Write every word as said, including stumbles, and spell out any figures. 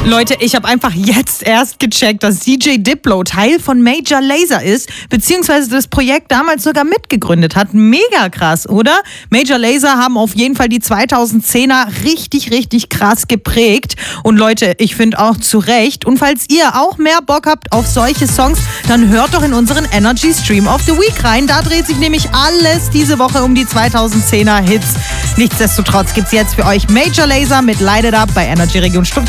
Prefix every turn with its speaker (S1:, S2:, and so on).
S1: Leute, ich habe einfach jetzt erst gecheckt, dass D J Diplo Teil von Major Lazer ist, beziehungsweise das Projekt damals sogar mitgegründet hat. Mega krass, oder? Major Lazer haben auf jeden Fall die zweitausendzehner richtig, richtig krass geprägt. Und Leute, ich finde auch zu Recht. Und falls ihr auch mehr Bock habt auf solche Songs, dann hört doch in unseren Energy Stream of the Week rein. Da dreht sich nämlich alles diese Woche um die zweitausendzehner Hits. Nichtsdestotrotz gibt's jetzt für euch Major Lazer mit Light It Up bei Energy Region Stuttgart.